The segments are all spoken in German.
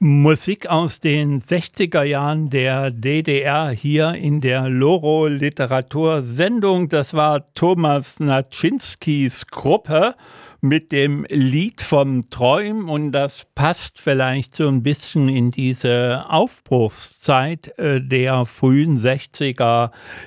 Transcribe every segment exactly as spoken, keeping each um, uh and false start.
Musik aus den sechziger Jahren der D D R hier in der Loro Literatursendung. Das war Thomas Naczynskis Gruppe mit dem Lied vom Träum, und das passt vielleicht so ein bisschen in diese Aufbruchszeit äh, der frühen sechziger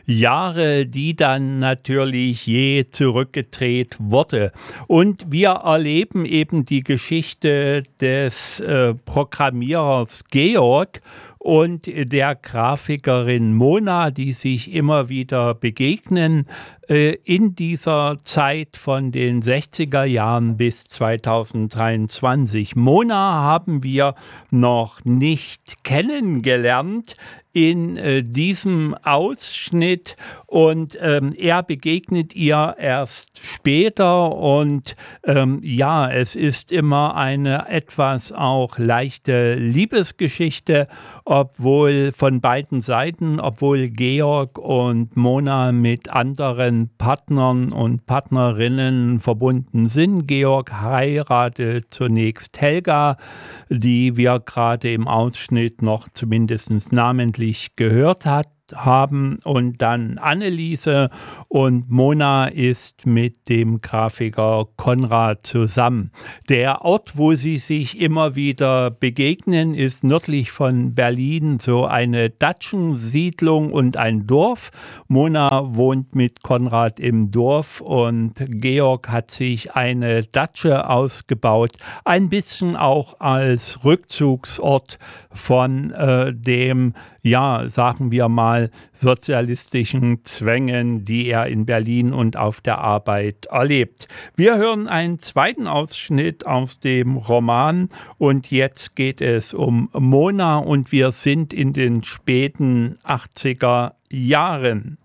Jahre, die dann natürlich je zurückgedreht wurde. Und wir erleben eben die Geschichte des äh, Programmierers Georg und der Grafikerin Mona, die sich immer wieder begegnen äh, in dieser Zeit von den sechziger Jahren bis zweitausenddreiundzwanzig. Mona haben wir noch nicht kennengelernt in äh, diesem Ausschnitt, und ähm, er begegnet ihr erst später, und ähm, ja, es ist immer eine etwas auch leichte Liebesgeschichte, obwohl von beiden Seiten, obwohl Georg und Mona mit anderen Partnern und Partnerinnen verbunden sind. Georg heiratet zunächst Helga, die wir gerade im Ausschnitt noch zumindest namentlich gehört hat, haben, und dann Anneliese, und Mona ist mit dem Grafiker Konrad zusammen. Der Ort, wo sie sich immer wieder begegnen, ist nördlich von Berlin so eine Datschensiedlung und ein Dorf. Mona wohnt mit Konrad im Dorf und Georg hat sich eine Datsche ausgebaut, ein bisschen auch als Rückzugsort von äh, dem, ja, sagen wir mal, sozialistischen Zwängen, die er in Berlin und auf der Arbeit erlebt. Wir hören einen zweiten Ausschnitt aus dem Roman, und jetzt geht es um Mona, und wir sind in den späten achtziger Jahren.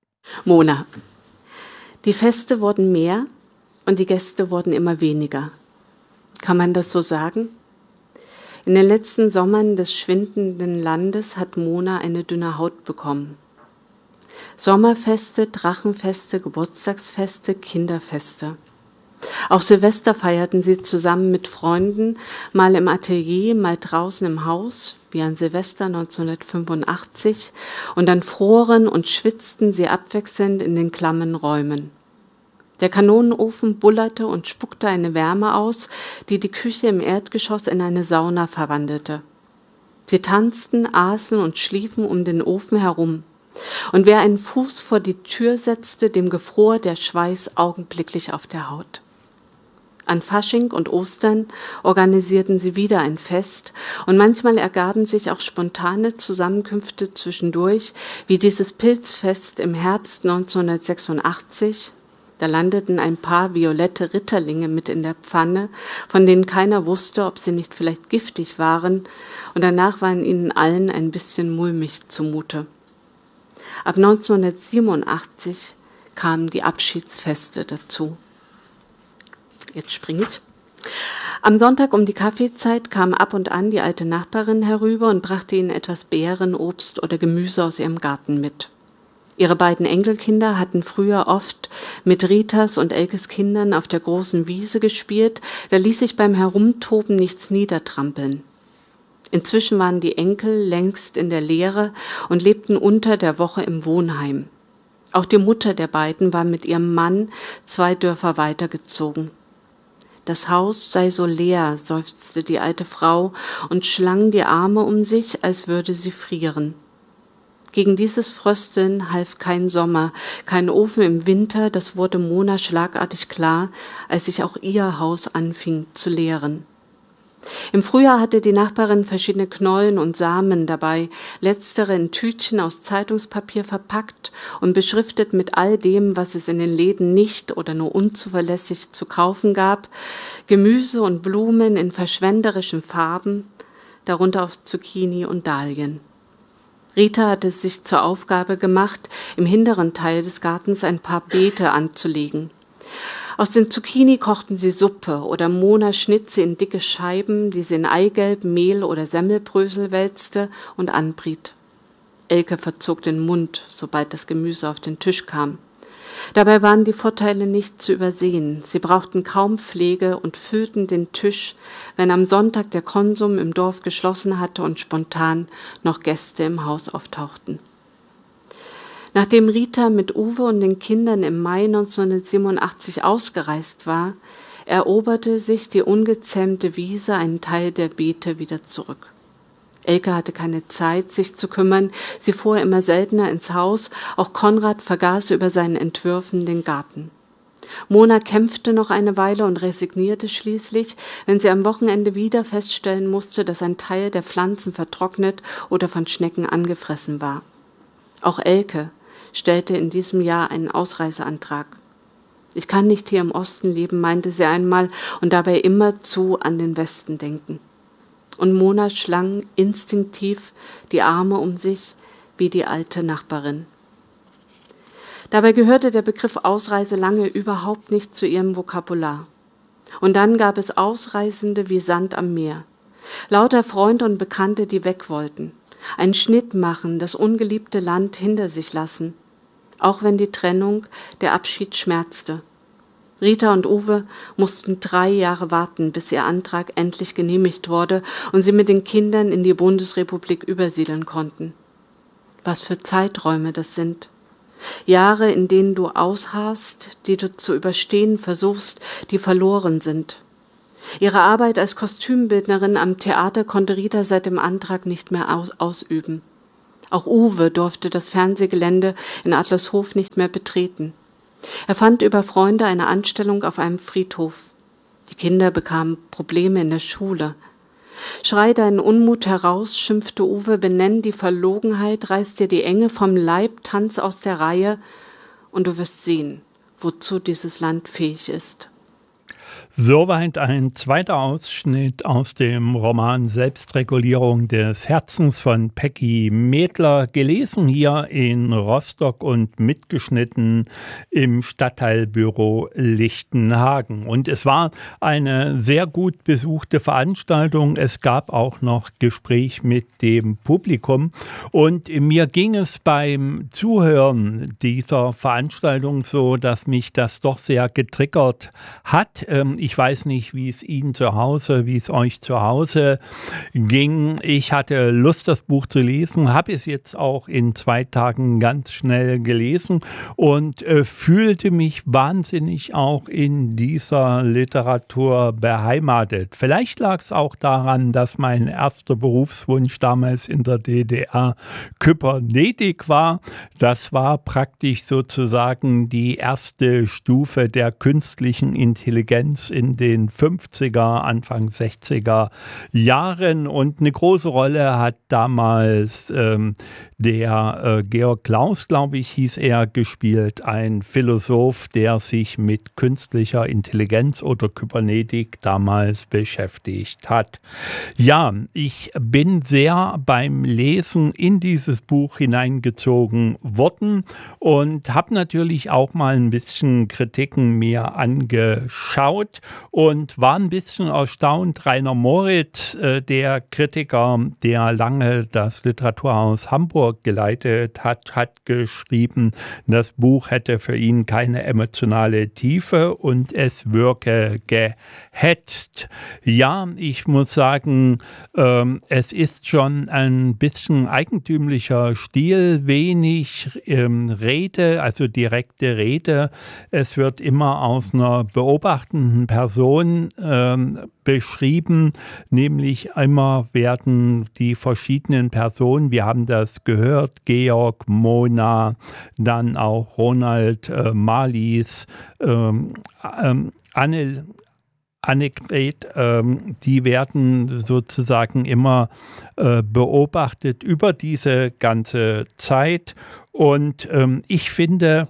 Mona. Die Feste wurden mehr und die Gäste wurden immer weniger. Kann man das so sagen? In den letzten Sommern des schwindenden Landes hat Mona eine dünne Haut bekommen. Sommerfeste, Drachenfeste, Geburtstagsfeste, Kinderfeste. Auch Silvester feierten sie zusammen mit Freunden, mal im Atelier, mal draußen im Haus, wie an Silvester neunzehnhundertfünfundachtzig, und dann froren und schwitzten sie abwechselnd in den klammen Räumen. Der Kanonenofen bullerte und spuckte eine Wärme aus, die die Küche im Erdgeschoss in eine Sauna verwandelte. Sie tanzten, aßen und schliefen um den Ofen herum. Und wer einen Fuß vor die Tür setzte, dem gefror der Schweiß augenblicklich auf der Haut. An Fasching und Ostern organisierten sie wieder ein Fest, und manchmal ergaben sich auch spontane Zusammenkünfte zwischendurch, wie dieses Pilzfest im Herbst neunzehnhundertsechsundachtzig. Da landeten ein paar violette Ritterlinge mit in der Pfanne, von denen keiner wusste, ob sie nicht vielleicht giftig waren, und danach war ihnen allen ein bisschen mulmig zumute. Ab neunzehnhundertsiebenundachtzig kamen die Abschiedsfeste dazu. Jetzt springe ich. Am Sonntag um die Kaffeezeit kam ab und an die alte Nachbarin herüber und brachte ihnen etwas Beeren, Obst oder Gemüse aus ihrem Garten mit. Ihre beiden Enkelkinder hatten früher oft mit Ritas und Elkes Kindern auf der großen Wiese gespielt, da ließ sich beim Herumtoben nichts niedertrampeln. Inzwischen waren die Enkel längst in der Lehre und lebten unter der Woche im Wohnheim. Auch die Mutter der beiden war mit ihrem Mann zwei Dörfer weitergezogen. Das Haus sei so leer, seufzte die alte Frau und schlang die Arme um sich, als würde sie frieren. Gegen dieses Frösteln half kein Sommer, kein Ofen im Winter, das wurde Mona schlagartig klar, als sich auch ihr Haus anfing zu leeren. Im Frühjahr hatte die Nachbarin verschiedene Knollen und Samen dabei, letztere in Tütchen aus Zeitungspapier verpackt und beschriftet mit all dem, was es in den Läden nicht oder nur unzuverlässig zu kaufen gab, Gemüse und Blumen in verschwenderischen Farben, darunter auch Zucchini und Dahlien. Rita hatte es sich zur Aufgabe gemacht, im hinteren Teil des Gartens ein paar Beete anzulegen. Aus den Zucchini kochten sie Suppe oder Mona schnitt sie in dicke Scheiben, die sie in Eigelb, Mehl oder Semmelbrösel wälzte und anbriet. Elke verzog den Mund, sobald das Gemüse auf den Tisch kam. Dabei waren die Vorteile nicht zu übersehen. Sie brauchten kaum Pflege und füllten den Tisch, wenn am Sonntag der Konsum im Dorf geschlossen hatte und spontan noch Gäste im Haus auftauchten. Nachdem Rita mit Uwe und den Kindern im Mai neunzehnhundertsiebenundachtzig ausgereist war, eroberte sich die ungezähmte Wiese einen Teil der Beete wieder zurück. Elke hatte keine Zeit, sich zu kümmern. Sie fuhr immer seltener ins Haus. Auch Konrad vergaß über seinen Entwürfen den Garten. Mona kämpfte noch eine Weile und resignierte schließlich, wenn sie am Wochenende wieder feststellen musste, dass ein Teil der Pflanzen vertrocknet oder von Schnecken angefressen war. Auch Elke stellte in diesem Jahr einen Ausreiseantrag. Ich kann nicht hier im Osten leben, meinte sie einmal, und dabei immerzu an den Westen denken. Und Mona schlang instinktiv die Arme um sich wie die alte Nachbarin. Dabei gehörte der Begriff Ausreise lange überhaupt nicht zu ihrem Vokabular. Und dann gab es Ausreisende wie Sand am Meer. Lauter Freunde und Bekannte, die weg wollten. Einen Schnitt machen, das ungeliebte Land hinter sich lassen. Auch wenn die Trennung, der Abschied schmerzte. Rita und Uwe mussten drei Jahre warten, bis ihr Antrag endlich genehmigt wurde und sie mit den Kindern in die Bundesrepublik übersiedeln konnten. Was für Zeiträume das sind. Jahre, in denen du ausharrst, die du zu überstehen versuchst, die verloren sind. Ihre Arbeit als Kostümbildnerin am Theater konnte Rita seit dem Antrag nicht mehr aus- ausüben. Auch Uwe durfte das Fernsehgelände in Adlershof nicht mehr betreten. Er fand über Freunde eine Anstellung auf einem Friedhof. Die Kinder bekamen Probleme in der Schule. Schrei deinen Unmut heraus, schimpfte Uwe, benenn die Verlogenheit, reiß dir die Enge vom Leib, tanz aus der Reihe und du wirst sehen, wozu dieses Land fähig ist. Soweit ein zweiter Ausschnitt aus dem Roman Selbstregulierung des Herzens von Peggy Medler, gelesen hier in Rostock und mitgeschnitten im Stadtteilbüro Lichtenhagen. Und es war eine sehr gut besuchte Veranstaltung. Es gab auch noch Gespräch mit dem Publikum. Und mir ging es beim Zuhören dieser Veranstaltung so, dass mich das doch sehr getriggert hat. Ich weiß nicht, wie es Ihnen zu Hause, wie es euch zu Hause ging. Ich hatte Lust, das Buch zu lesen, habe es jetzt auch in zwei Tagen ganz schnell gelesen und äh, fühlte mich wahnsinnig auch in dieser Literatur beheimatet. Vielleicht lag es auch daran, dass mein erster Berufswunsch damals in der D D R Kybernetik war. Das war praktisch sozusagen die erste Stufe der künstlichen Intelligenz in den fünfziger, Anfang sechziger Jahren, und eine große Rolle hat damals ähm, der äh, Georg Klaus, glaube ich, hieß er, gespielt, ein Philosoph, der sich mit künstlicher Intelligenz oder Kybernetik damals beschäftigt hat. Ja, ich bin sehr beim Lesen in dieses Buch hineingezogen worden und habe natürlich auch mal ein bisschen Kritiken mir angeschaut und war ein bisschen erstaunt. Rainer Moritz, äh, der Kritiker, der lange das Literaturhaus Hamburg geleitet hat, hat geschrieben, das Buch hätte für ihn keine emotionale Tiefe und es wirke gehetzt. Ja, ich muss sagen, ähm, es ist schon ein bisschen eigentümlicher Stil, wenig ähm, Rede, also direkte Rede. Es wird immer aus einer beobachtenden Person ähm, beschrieben, nämlich immer werden die verschiedenen Personen, wir haben das gehört, Georg, Mona, dann auch Ronald, äh, Marlies, ähm, ähm, Anne, Annegret, ähm, die werden sozusagen immer äh, beobachtet über diese ganze Zeit, und ähm, ich finde,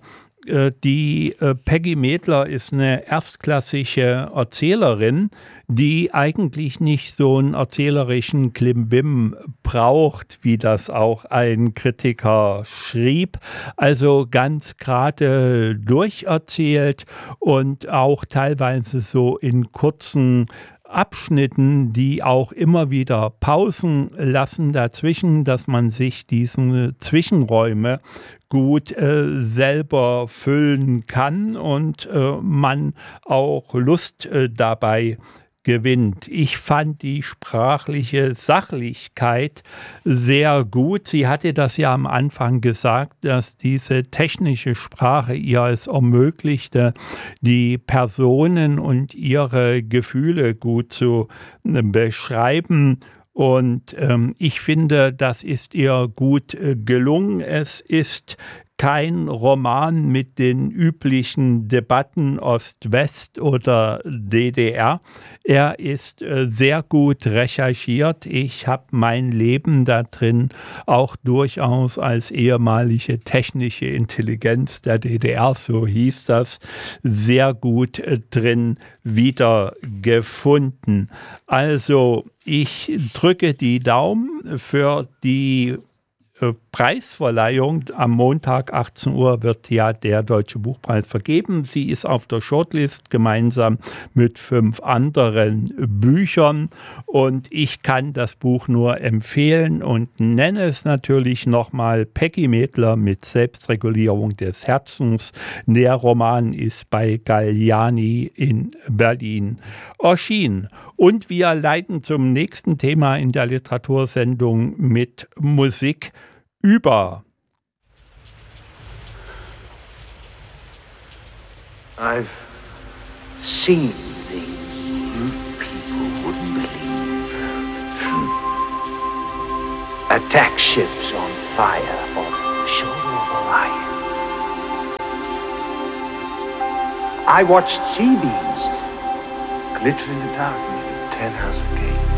die äh, Peggy Medler ist eine erstklassige Erzählerin, die eigentlich nicht so einen erzählerischen Klimbim braucht, wie das auch ein Kritiker schrieb. Also ganz gerade durcherzählt und auch teilweise so in kurzen Abschnitten, die auch immer wieder Pausen lassen dazwischen, dass man sich diese Zwischenräume gut äh, selber füllen kann und äh, man auch Lust äh, dabei gewinnt. Ich fand die sprachliche Sachlichkeit sehr gut. Sie hatte das ja am Anfang gesagt, dass diese technische Sprache ihr es ermöglichte, die Personen und ihre Gefühle gut zu äh, beschreiben. Und ähm, ich finde, das ist ihr gut äh, gelungen. Es ist kein Roman mit den üblichen Debatten Ost-West oder D D R. Er ist äh, sehr gut recherchiert. Ich habe mein Leben da drin auch durchaus als ehemalige technische Intelligenz der D D R, so hieß das, sehr gut äh, drin wiedergefunden. Also ich drücke die Daumen für die Preisverleihung. Am Montag achtzehn Uhr wird ja der Deutsche Buchpreis vergeben. Sie ist auf der Shortlist gemeinsam mit fünf anderen Büchern und ich kann das Buch nur empfehlen und nenne es natürlich nochmal Peggy Medler mit Selbstregulierung des Herzens. Der Roman ist bei Galliani in Berlin erschienen. Und wir leiten zum nächsten Thema in der Literatursendung mit Musik über. I've seen things you people wouldn't believe. Attack ships on fire off the shore of Orion. I watched sea beams glitter in the dark near the Ten House Gate.